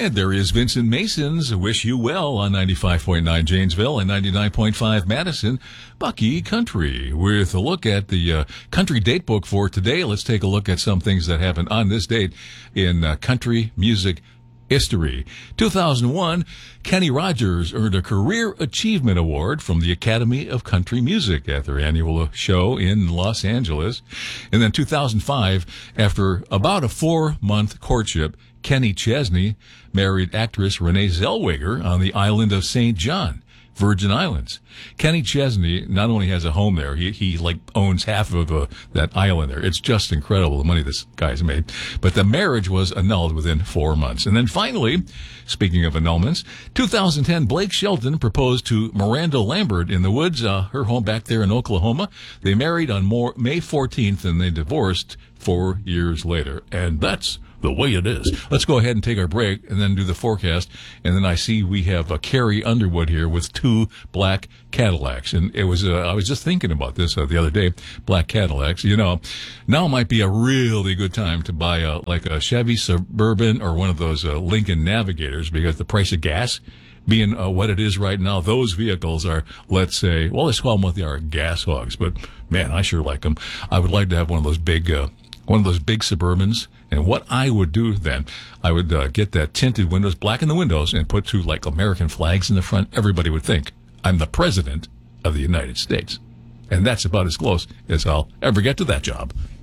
And there is Vincent Mason's Wish You Well on 95.9 Janesville and 99.5 Madison. Bucky Country with a look at the country date book for today. Let's take a look at some things that happened on this date in country music history. 2001, Kenny Rogers earned a Career Achievement Award from the Academy of Country Music at their annual show in Los Angeles. And then 2005, after about a 4-month courtship, Kenny Chesney married actress Renee Zellweger on the island of St. John, Virgin Islands. Kenny Chesney not only has a home there, he owns half of that island there. It's just incredible the money this guy's made. But the marriage was annulled within 4 months. And then finally, speaking of annulments, 2010, Blake Shelton proposed to Miranda Lambert in the woods, her home back there in Oklahoma. They married on May 14th and they divorced 4 years later. And that's the way it is. Let's go ahead and take our break and then do the forecast. And then I see we have Carrie Underwood here with 2 black Cadillacs. And it was, I was just thinking about this the other day, black Cadillacs. You know, now might be a really good time to buy like a Chevy Suburban or one of those Lincoln Navigators, because the price of gas being what it is right now, those vehicles are, let's say, well, let's call them what they are, gas hogs. But man, I sure like them. I would like to have one of those big Suburbans. And what I would do then, I would get that tinted windows, blacken the windows, and put 2 like American flags in the front. Everybody would think I'm the president of the United States. And that's about as close as I'll ever get to that job.